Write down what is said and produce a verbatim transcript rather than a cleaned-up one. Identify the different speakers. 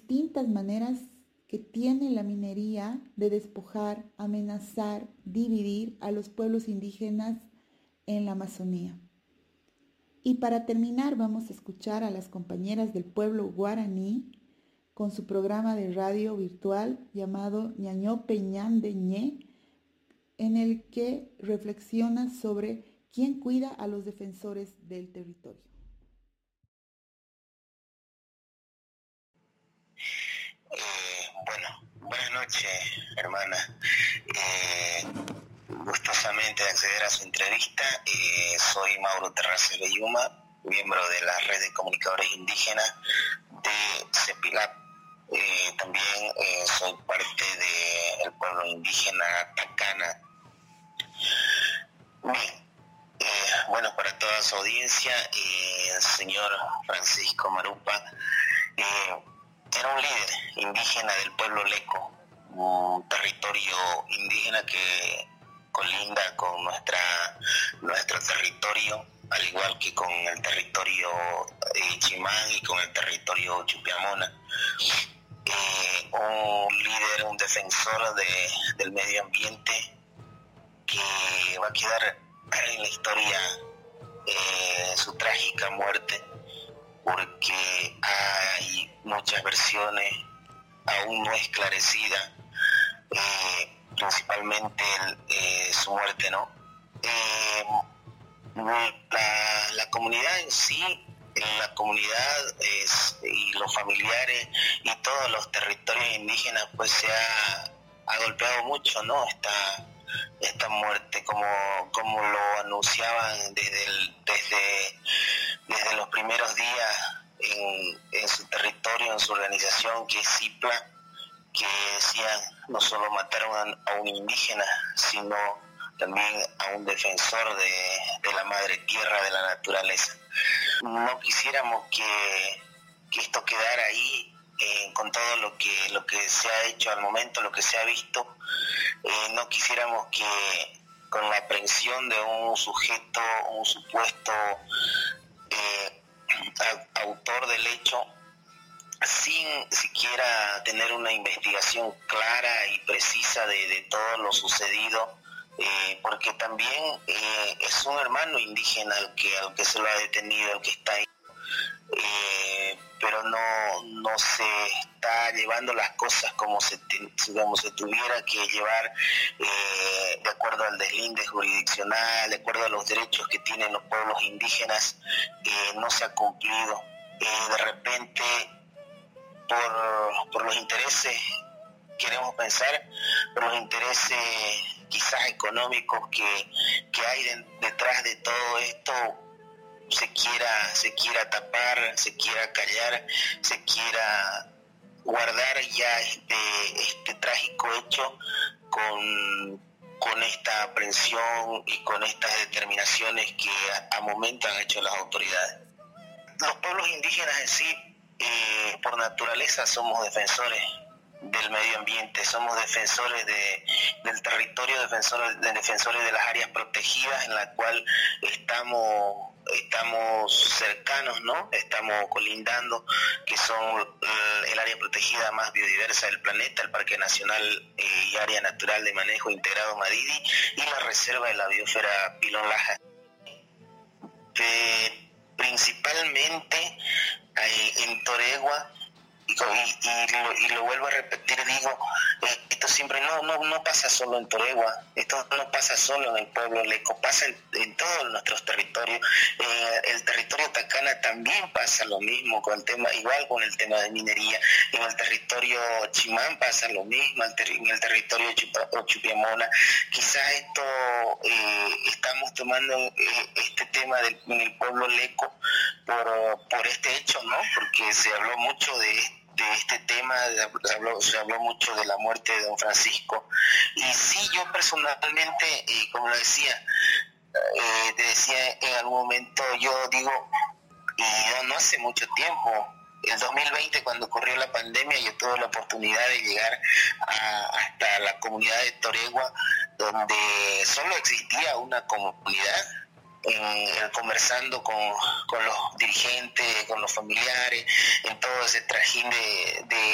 Speaker 1: distintas maneras que tiene la minería de despojar, amenazar, dividir a los pueblos indígenas en la Amazonía. Y para terminar vamos a escuchar a las compañeras del pueblo guaraní con su programa de radio virtual llamado Ñañope Ñande Ñé, en el que reflexiona sobre quién cuida a los defensores del territorio.
Speaker 2: Eh, bueno, buenas noches, hermana. Eh, gustosamente acceder a su entrevista. Eh, soy Mauro Terrace Belluma, miembro de la Red de Comunicadores Indígenas de CEPILAP. Eh, también eh, soy parte del pueblo indígena Tacana. Bien, eh, bueno, para toda su audiencia, eh, el señor Francisco Marupa eh, era un líder indígena del pueblo Leco, un territorio indígena que colinda con nuestra nuestro territorio, al igual que con el territorio eh, Chimán y con el territorio Chupiamona. Eh, un líder, un defensor de, del medio ambiente que va a quedar en la historia eh, su trágica muerte, porque hay muchas versiones aún no esclarecidas, eh, principalmente el, eh, su muerte, ¿no? Eh, la, la comunidad en sí, la comunidad es, y los familiares y todos los territorios indígenas, pues se ha, ha golpeado mucho, ¿no? Esta, esta muerte, como, como lo anunciaban desde, el, desde, desde los primeros días en, en su territorio, en su organización, que es CIPLA, que decían no solo mataron a, a un indígena, sino también a un defensor de, de la madre tierra, de la naturaleza. No quisiéramos que, que esto quedara ahí, eh, con todo lo que, lo que se ha hecho al momento, lo que se ha visto. Eh, no quisiéramos que con la aprehensión de un sujeto, un supuesto eh, a, autor del hecho, sin siquiera tener una investigación clara y precisa de, de todo lo sucedido, eh, porque también eh, es un hermano indígena al que, al que se lo ha detenido, al que está ahí. Eh, pero no, no se está llevando las cosas como se, digamos, se tuviera que llevar, eh, de acuerdo al deslinde jurisdiccional, de acuerdo a los derechos que tienen los pueblos indígenas. Eh, no se ha cumplido. Eh, de repente, por, por los intereses, queremos pensar, por los intereses quizás económicos que, que hay de, detrás de todo esto, se quiera, se quiera tapar, se quiera callar, se quiera guardar ya este, este trágico hecho con, con esta aprehensión y con estas determinaciones que a, a momento han hecho las autoridades. Los pueblos indígenas en sí, eh, por naturaleza, somos defensores del medio ambiente, somos defensores de, del territorio, defensores, de, defensores de las áreas protegidas en la cual estamos estamos cercanos, ¿no? Estamos colindando, que son eh, el área protegida más biodiversa del planeta, el Parque Nacional eh, y Área Natural de Manejo Integrado Madidi, y la Reserva de la Biosfera Pilón Laja. Eh, principalmente eh, en Toregua, Y, y, y, lo, y lo vuelvo a repetir, digo, eh, esto siempre no, no, no pasa solo en Toregua, esto no pasa solo en el pueblo Leco, pasa en, en todos nuestros territorios. Eh, el territorio Tacana también pasa lo mismo, con el tema, igual con el tema de minería. En el territorio Chimán pasa lo mismo, en el territorio Chupa, Chupiamona. Quizás esto eh, estamos tomando eh, este tema del, en el pueblo Leco por, por este hecho, ¿no? Porque se habló mucho de esto, de este tema, se habló, se habló mucho de la muerte de don Francisco. Y sí, yo personalmente, eh, como lo decía, eh, te decía en algún momento, yo digo, y no, no hace mucho tiempo, el dos mil veinte, cuando ocurrió la pandemia, yo tuve la oportunidad de llegar a, hasta la comunidad de Toregua, donde solo existía una comunidad, en, conversando con, con los dirigentes, con los familiares, en todo ese trajín de, de